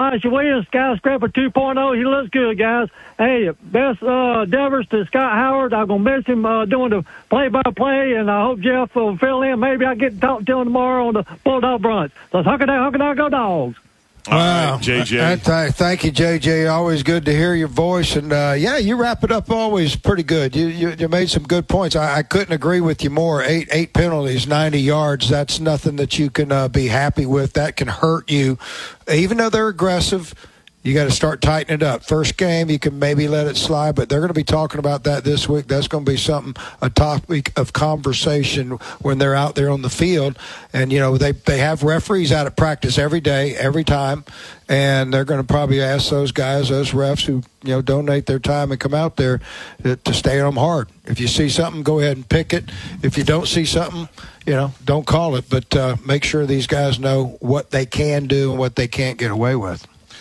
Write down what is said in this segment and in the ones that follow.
Elisha Williams, Skyscraper 2.0. He looks good, guys. Hey, best endeavors to Scott Howard. I'm going to miss him doing the play-by-play, and I hope Jeff will fill in. Maybe I get to talk to him tomorrow on the Bulldog Brunch. Let's huck it out, go Dogs. Wow, right, JJ. Thank you, JJ. Always good to hear your voice. And, you wrap it up always pretty good. You made some good points. I couldn't agree with you more. Eight penalties, 90 yards. That's nothing that you can be happy with. That can hurt you. Even though they're aggressive, you got to start tightening it up. First game, you can maybe let it slide, but they're going to be talking about that this week. That's going to be a topic of conversation when they're out there on the field. And, they have referees out at practice every day, every time, and they're going to probably ask those guys, those refs who, donate their time and come out there to stay on them hard. If you see something, go ahead and pick it. If you don't see something, don't call it, but make sure these guys know what they can do and what they can't get away with.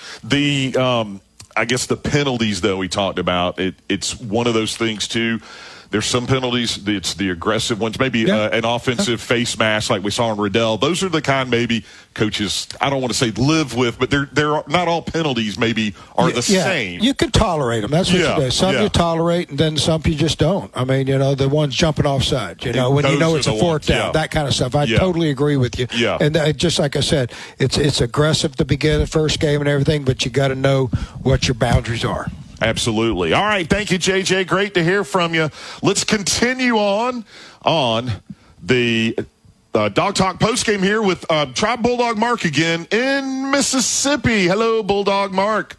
I guess the penalties, though, we talked about, it's one of those things, too. There's some penalties, it's the aggressive ones, maybe an offensive face mask like we saw in Riddell. Those are the kind maybe coaches, I don't want to say live with, but they're not all penalties maybe are the same. You can tolerate them. That's what you do. Some you tolerate, and then some you just don't. I mean, the ones jumping offside, when it's a fourth down, that kind of stuff. I totally agree with you. Yeah. And just like I said, it's aggressive to begin the first game and everything, but you got to know what your boundaries are. Absolutely. All right. Thank you, JJ. Great to hear from you. Let's continue on the Dog Talk postgame here with Tribe Bulldog Mark again in Mississippi. Hello, Bulldog Mark.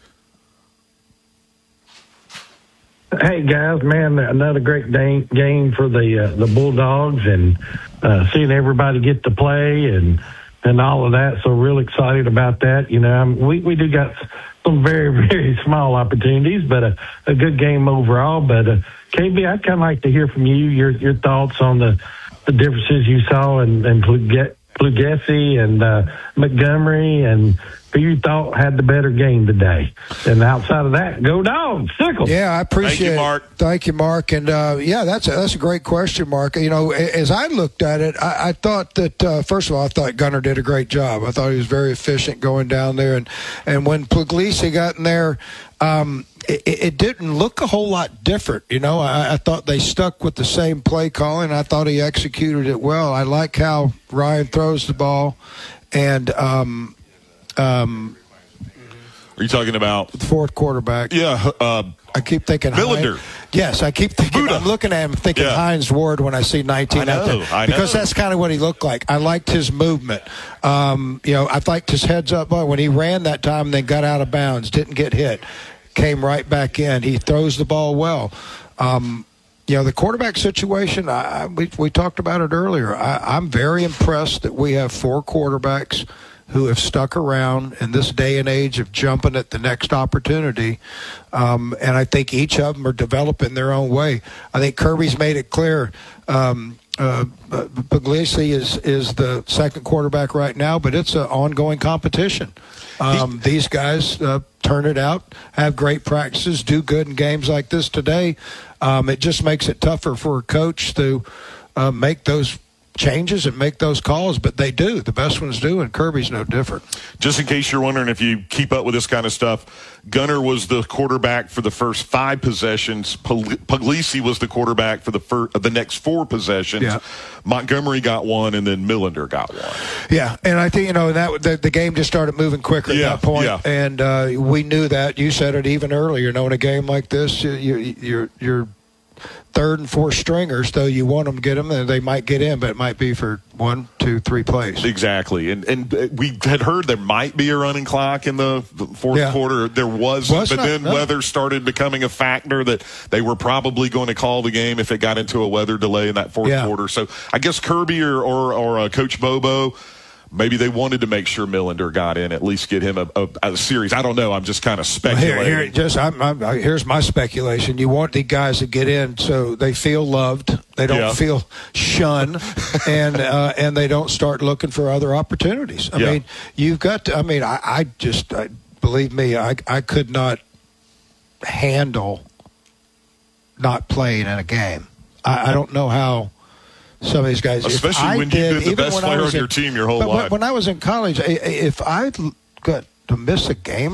Hey, guys, man, another great game for the Bulldogs, and seeing everybody get to play and all of that. So real excited about that. We do got some very, very small opportunities, but a good game overall. But KB, I'd kind of like to hear from you your thoughts on the differences you saw in Plugessi and Montgomery, and who you thought had the better game today. And outside of that, go Dogs, Sickles. Yeah, I appreciate it. Mark. Thank you, Mark. And, that's a great question, Mark. As I looked at it, I thought that, first of all, I thought Gunner did a great job. I thought he was very efficient going down there. And when Puglisi got in there, it didn't look a whole lot different. I thought they stuck with the same play calling. I thought he executed it well. I like how Ryan throws the ball. And are you talking about the fourth quarterback? Yeah. I keep thinking Millender. Yes, I keep thinking. Buddha. I'm looking at him thinking Hines Ward when I see 19 out there. I know. Because that's kind of what he looked like. I liked his movement. I liked his heads up when he ran that time and then got out of bounds, didn't get hit, came right back in. He throws the ball well. The quarterback situation, we talked about it earlier. I'm very impressed that we have 4 quarterbacks who have stuck around in this day and age of jumping at the next opportunity. And I think each of them are developing their own way. I think Kirby's made it clear. Puglisi is the second quarterback right now, but it's an ongoing competition. These guys turn it out, have great practices, do good in games like this today. It just makes it tougher for a coach to make those changes and make those calls, but they do. The best ones do, and Kirby's no different. Just in case you're wondering if you keep up with this kind of stuff, Gunner was the quarterback for the first 5 possessions. Puglisi was the quarterback for the next 4 possessions. Yeah. Montgomery got 1, and then Millender got 1. Yeah, and I think, the game just started moving quicker at that point, and we knew that. You said it even earlier. In a game like this, you're third and fourth stringers, though you want them to get them, and they might get in, but it might be for 1, 2, 3 plays. Exactly. And we had heard there might be a running clock in the fourth quarter. There wasn't, but then weather started becoming a factor that they were probably going to call the game if it got into a weather delay in that fourth quarter. So I guess Kirby or Coach Bobo, maybe they wanted to make sure Millender got in, at least get him a series. I don't know. I'm just kind of speculating. Here's my speculation. You want the guys to get in so they feel loved, they don't feel shunned, and they don't start looking for other opportunities. I mean, you've got to. I mean, I believe me, I could not handle not playing in a game. I don't know how. Some of these guys, especially when you've been the best player on your team your whole life. When I was in college, if I got to miss a game